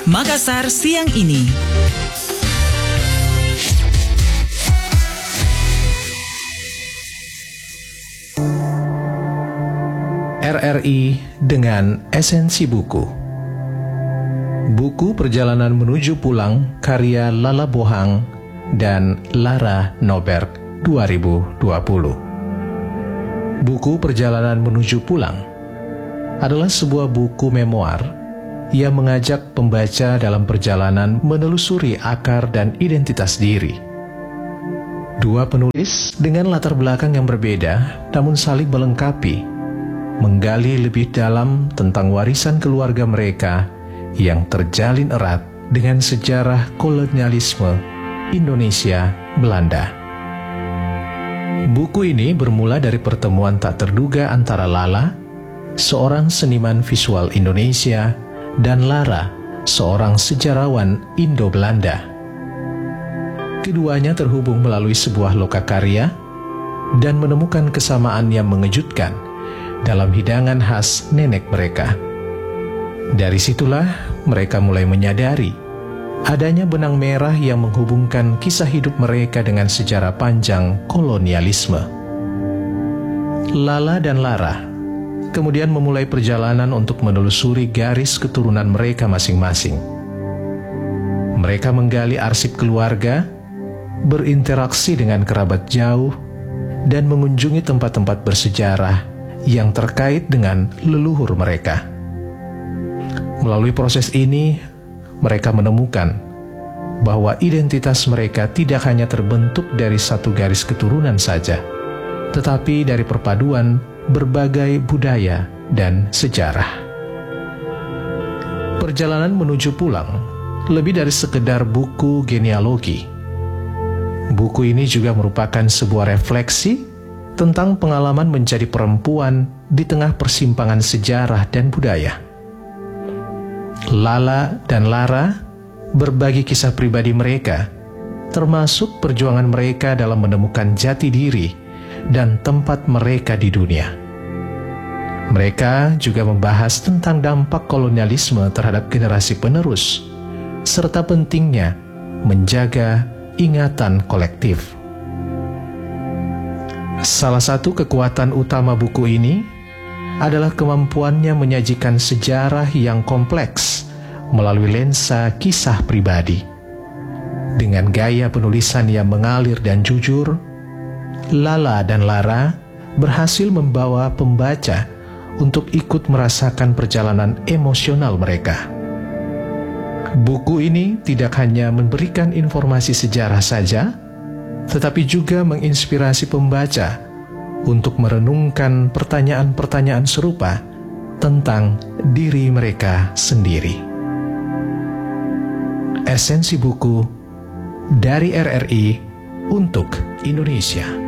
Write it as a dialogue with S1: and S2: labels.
S1: Makassar siang ini.
S2: RRI dengan esensi buku. Buku Perjalanan Menuju Pulang karya Lala Bohang dan Lara Noberg 2020. Buku Perjalanan Menuju Pulang adalah sebuah buku memoir yang mengajak pembaca dalam perjalanan menelusuri akar dan identitas diri. Dua penulis dengan latar belakang yang berbeda namun saling melengkapi, menggali lebih dalam tentang warisan keluarga mereka yang terjalin erat dengan sejarah kolonialisme Indonesia Belanda. Buku ini bermula dari pertemuan tak terduga antara Lala, seorang seniman visual Indonesia, dan Lara, seorang sejarawan Indo-Belanda. Keduanya terhubung melalui sebuah lokakarya dan menemukan kesamaan yang mengejutkan dalam hidangan khas nenek mereka. Dari situlah mereka mulai menyadari adanya benang merah yang menghubungkan kisah hidup mereka dengan sejarah panjang kolonialisme. Lala dan Lara kemudian memulai perjalanan untuk menelusuri garis keturunan mereka masing-masing. Mereka menggali arsip keluarga, berinteraksi dengan kerabat jauh, dan mengunjungi tempat-tempat bersejarah yang terkait dengan leluhur mereka. Melalui proses ini, mereka menemukan bahwa identitas mereka tidak hanya terbentuk dari satu garis keturunan saja, tetapi dari perpaduan berbagai budaya dan sejarah. Perjalanan Menuju Pulang lebih dari sekedar buku genealogi. Buku ini juga merupakan sebuah refleksi tentang pengalaman menjadi perempuan di tengah persimpangan sejarah dan budaya. Lala dan Lara berbagi kisah pribadi mereka, termasuk perjuangan mereka dalam menemukan jati diri dan tempat mereka di dunia. Mereka juga membahas tentang dampak kolonialisme terhadap generasi penerus, serta pentingnya menjaga ingatan kolektif. Salah satu kekuatan utama buku ini adalah kemampuannya menyajikan sejarah yang kompleks melalui lensa kisah pribadi. Dengan gaya penulisan yang mengalir dan jujur, Lala dan Lara berhasil membawa pembaca untuk ikut merasakan perjalanan emosional mereka. Buku ini tidak hanya memberikan informasi sejarah saja, tetapi juga menginspirasi pembaca untuk merenungkan pertanyaan-pertanyaan serupa tentang diri mereka sendiri. Esensi buku dari RRI untuk Indonesia.